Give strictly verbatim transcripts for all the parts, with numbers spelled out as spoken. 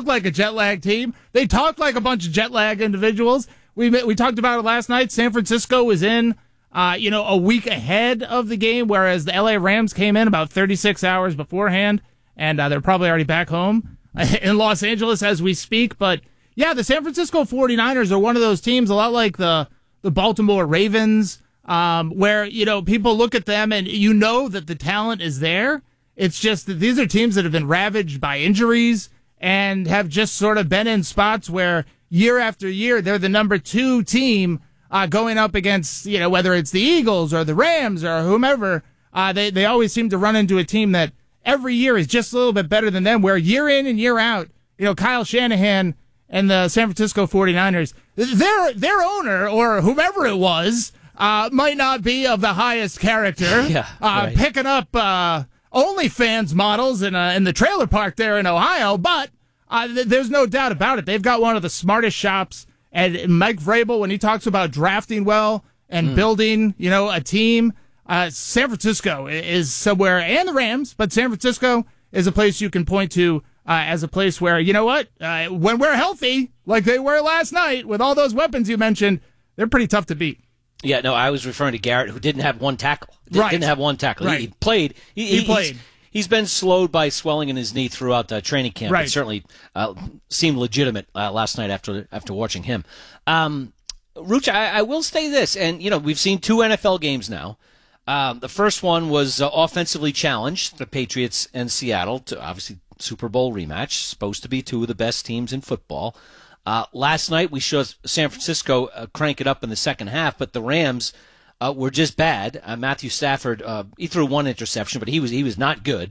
look like a jet lag team. They talk like a bunch of jet lag individuals. We we talked about it last night. San Francisco was in, uh, you know, a week ahead of the game, whereas the L A Rams came in about thirty-six hours beforehand, and uh, they're probably already back home in Los Angeles as we speak. But, yeah, the San Francisco forty-niners are one of those teams, a lot like the, the Baltimore Ravens, um, where, you know, people look at them and you know that the talent is there. It's just that these are teams that have been ravaged by injuries and have just sort of been in spots where year after year they're the number two team uh, going up against, you know, whether it's the Eagles or the Rams or whomever. Uh, they, they always seem to run into a team that every year is just a little bit better than them, where year in and year out, you know, Kyle Shanahan and the San Francisco forty-niners, their, their owner or whomever it was uh, might not be of the highest character. Yeah, uh, right. Picking up Uh, OnlyFans models in uh, in the trailer park there in Ohio, but uh, th- there's no doubt about it. They've got one of the smartest shops. And Mike Vrabel, when he talks about drafting well and mm. building, you know, a team, uh, San Francisco is somewhere, and the Rams, but San Francisco is a place you can point to uh, as a place where, you know what, uh, when we're healthy, like they were last night, with all those weapons you mentioned, they're pretty tough to beat. Yeah, no, I was referring to Garrett, who didn't have one tackle. D- right. Didn't have one tackle. Right. He, he played. He, he he played. He's, he's been slowed by swelling in his knee throughout uh, training camp. Right. It certainly uh, seemed legitimate uh, last night after after watching him. Um, Ruch, I, I will say this, and you know we've seen two N F L games now. Um, the first one was uh, offensively challenged, the Patriots and Seattle, to obviously Super Bowl rematch, supposed to be two of the best teams in football. Uh, last night we saw San Francisco uh, crank it up in the second half, but the Rams Uh, were just bad. Uh, Matthew Stafford, uh, he threw one interception, but he was he was not good.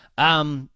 Um,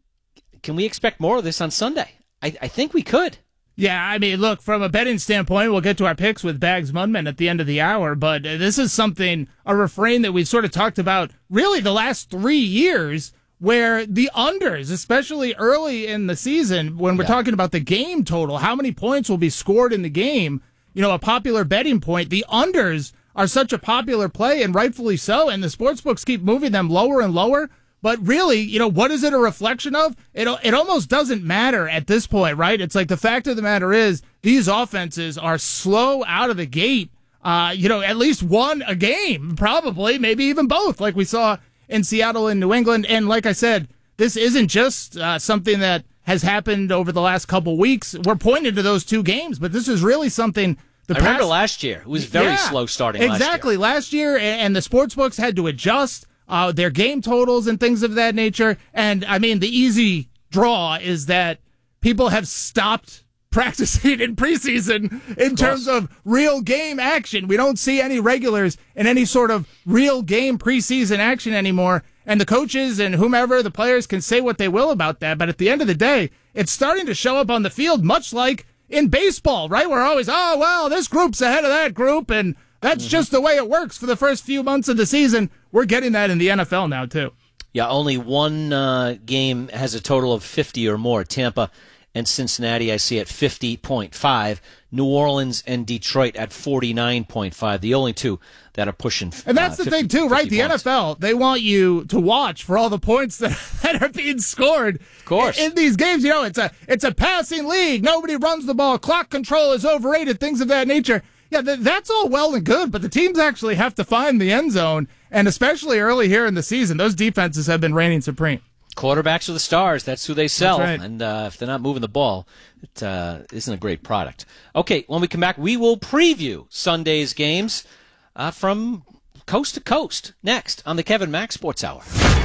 can we expect more of this on Sunday? I, I think we could. Yeah, I mean, look, from a betting standpoint, we'll get to our picks with Bags Mudman at the end of the hour, but this is something, a refrain that we've sort of talked about really the last three years, where the unders, especially early in the season, when we're yeah. talking about the game total, how many points will be scored in the game, you know, a popular betting point, the unders are such a popular play, and rightfully so, and the sportsbooks keep moving them lower and lower. But really, you know, what is it a reflection of? It it almost doesn't matter at this point, right? It's like the fact of the matter is these offenses are slow out of the gate. Uh, you know, at least one a game, probably, maybe even both, like we saw in Seattle and New England. And like I said, this isn't just uh, something that has happened over the last couple weeks. We're pointing to those two games, but this is really something. The I remember past, last year. It was very yeah, slow starting exactly. last year. Last year, and the sportsbooks had to adjust uh, their game totals and things of that nature. And, I mean, the easy draw is that people have stopped practicing in preseason in terms of real game action. We don't see any regulars in any sort of real game preseason action anymore. And the coaches and whomever, the players, can say what they will about that. But at the end of the day, it's starting to show up on the field, much like in baseball, right? We're always, oh, well, this group's ahead of that group, and that's mm-hmm. just the way it works for the first few months of the season. We're getting that in the N F L now, too. Yeah, only one uh, game has a total of fifty or more. Tampa and Cincinnati, I see at fifty point five. New Orleans and Detroit at forty-nine point five. The only two that are pushing. And that's uh, the fifty, thing, too, right? The points. N F L, they want you to watch for all the points that, that are being scored. Of course. In, in these games, you know, it's a it's a passing league. Nobody runs the ball. Clock control is overrated, things of that nature. Yeah, th- that's all well and good, but the teams actually have to find the end zone, and especially early here in the season, those defenses have been reigning supreme. Quarterbacks are the stars. That's who they sell. That's right. And uh, if they're not moving the ball, it uh, isn't a great product. Okay, when we come back, we will preview Sunday's games uh, from coast to coast next on the Kevin Mack Sports Hour.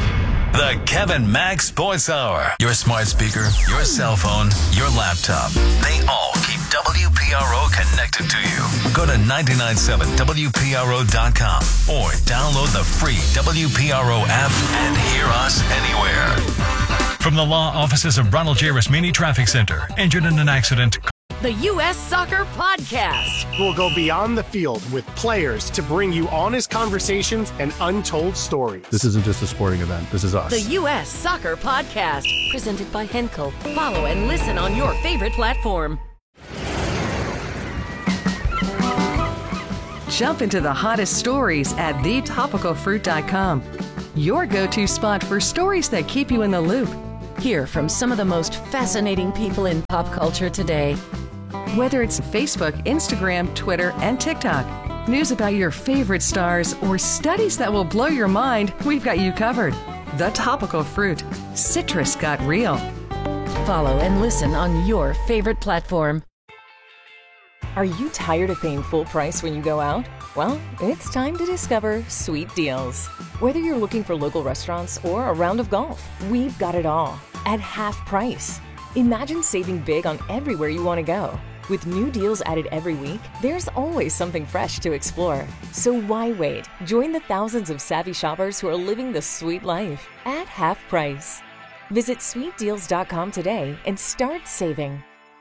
The Kevin Mack Sports Hour. Your smart speaker, your cell phone, your laptop. They all keep W P R O connected to you. Go to nine nine seven W P R O dot com or download the free W P R O app and hear us anywhere. From the law offices of Ronald J. Rasmini Traffic Center. Injured in an accident. The U S Soccer Podcast. We'll go beyond the field with players to bring you honest conversations and untold stories. This isn't just a sporting event. This is us. The U S Soccer Podcast. Presented by Henkel. Follow and listen on your favorite platform. Jump into the hottest stories at the topical fruit dot com. Your go-to spot for stories that keep you in the loop. Hear from some of the most fascinating people in pop culture today. Whether it's Facebook, Instagram, Twitter, and TikTok, news about your favorite stars, or studies that will blow your mind, we've got you covered. The Topical Fruit. Citrus got real. Follow and listen on your favorite platform. Are you tired of paying full price when you go out? Well, it's time to discover Sweet Deals. Whether you're looking for local restaurants or a round of golf, we've got it all at half price. Imagine saving big on everywhere you want to go. With new deals added every week, there's always something fresh to explore. So why wait? Join the thousands of savvy shoppers who are living the sweet life at half price. Visit sweet deals dot com today and start saving.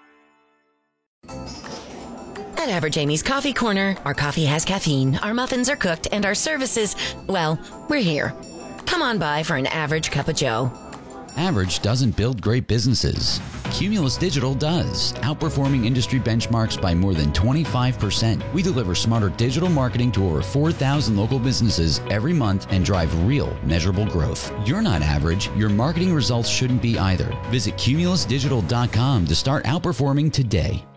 At Average Amy's Coffee Corner, our coffee has caffeine, our muffins are cooked, and our services, well, we're here. Come on by for an average cup of joe. Average doesn't build great businesses. Cumulus Digital does, outperforming industry benchmarks by more than twenty-five percent. We deliver smarter digital marketing to over four thousand local businesses every month and drive real, measurable growth. You're not average. Your marketing results shouldn't be either. Visit cumulus digital dot com to start outperforming today.